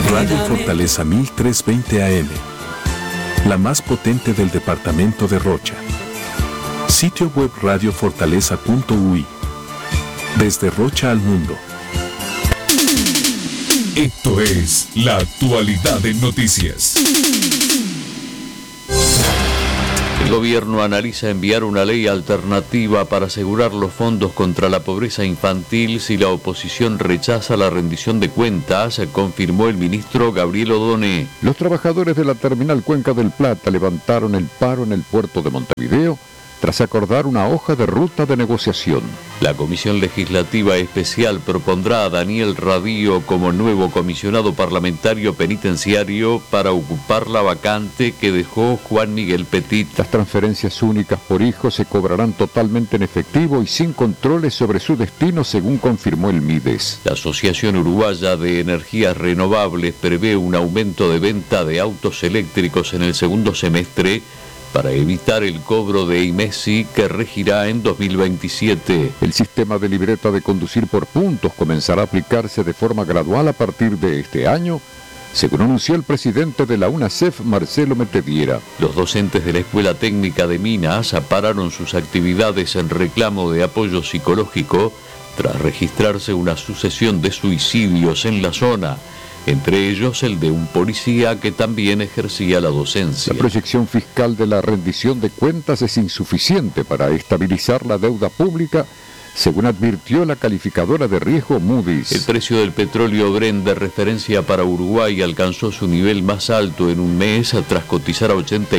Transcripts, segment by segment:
Radio Fortaleza 1320 AM, la más potente del departamento de Rocha. Sitio web radiofortaleza.ui. Desde Rocha al mundo. Esto es la actualidad en noticias. El gobierno analiza enviar una ley alternativa para asegurar los fondos contra la pobreza infantil si la oposición rechaza la rendición de cuentas, confirmó el ministro Gabriel Odone. Los trabajadores de la terminal Cuenca del Plata levantaron el paro en el puerto de Montevideo tras acordar una hoja de ruta de negociación. La Comisión Legislativa Especial propondrá a Daniel Radío como nuevo comisionado parlamentario penitenciario para ocupar la vacante que dejó Juan Miguel Petit. Las transferencias únicas por hijo se cobrarán totalmente en efectivo y sin controles sobre su destino, según confirmó el Mides. La Asociación Uruguaya de Energías Renovables prevé un aumento de venta de autos eléctricos en el segundo semestre para evitar el cobro de IMESI que regirá en 2027. El sistema de libreta de conducir por puntos comenzará a aplicarse de forma gradual a partir de este año, según anunció el presidente de la UNACEF, Marcelo Metediera. Los docentes de la Escuela Técnica de Minas pararon sus actividades en reclamo de apoyo psicológico tras registrarse una sucesión de suicidios en la zona, entre ellos el de un policía que también ejercía la docencia. La proyección fiscal de la rendición de cuentas es insuficiente para estabilizar la deuda pública, según advirtió la calificadora de riesgo Moody's. El precio del petróleo Brent de referencia para Uruguay alcanzó su nivel más alto en un mes tras cotizar a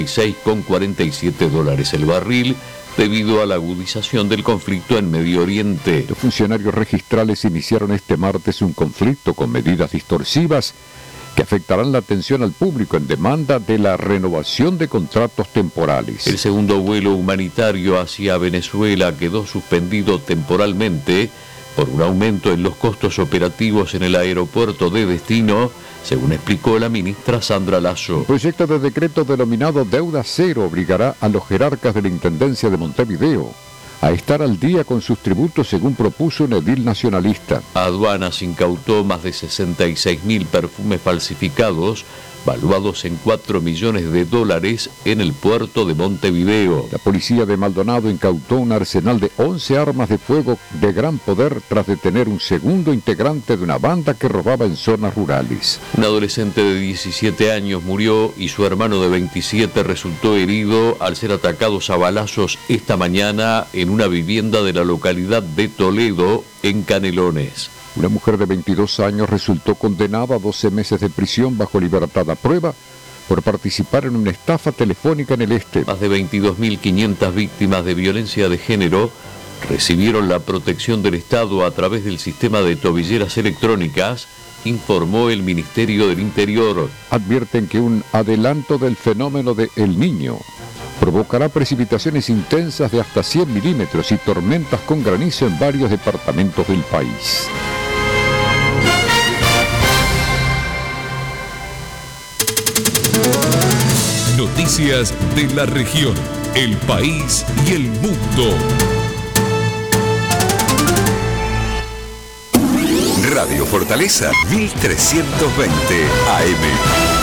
$86,47 el barril, debido a la agudización del conflicto en Medio Oriente. Los funcionarios registrales iniciaron este martes un conflicto con medidas distorsivas que afectarán la atención al público en demanda de la renovación de contratos temporales. El segundo vuelo humanitario hacia Venezuela quedó suspendido temporalmente por un aumento en los costos operativos en el aeropuerto de destino, según explicó la ministra Sandra Lasso. El proyecto de decreto denominado Deuda Cero obligará a los jerarcas de la Intendencia de Montevideo a estar al día con sus tributos, según propuso un edil nacionalista. Aduanas incautó más de 66.000 perfumes falsificados, valuados en $4 millones en el puerto de Montevideo. La policía de Maldonado incautó un arsenal de 11 armas de fuego de gran poder tras detener un segundo integrante de una banda que robaba en zonas rurales. Un adolescente de 17 años murió y su hermano de 27 resultó herido al ser atacados a balazos esta mañana en una vivienda de la localidad de Toledo, en Canelones. Una mujer de 22 años resultó condenada a 12 meses de prisión bajo libertad a prueba por participar en una estafa telefónica en el este. Más de 22.500 víctimas de violencia de género recibieron la protección del Estado a través del sistema de tobilleras electrónicas, informó el Ministerio del Interior. Advierten que un adelanto del fenómeno de El Niño provocará precipitaciones intensas de hasta 100 milímetros y tormentas con granizo en varios departamentos del país. Noticias de la región, el país y el mundo. Radio Fortaleza 1320 AM.